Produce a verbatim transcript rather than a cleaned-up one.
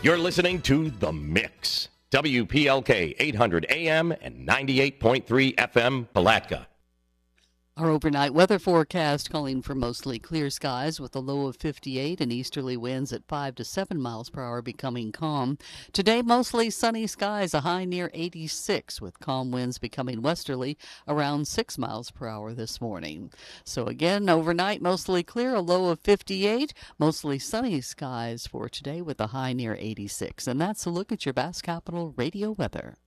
You're listening to The Mix. W P L K eight hundred A M and ninety-eight point three F M, Palatka. Our overnight weather forecast calling for mostly clear skies with a low of fifty-eight and easterly winds at five to seven miles per hour becoming calm. Today, mostly sunny skies, a high near eighty-six with calm winds becoming westerly around six miles per hour this morning. So again, overnight, mostly clear, a low of fifty-eight, mostly sunny skies for today with a high near eighty-six. And that's a look at your Bass Capital radio weather.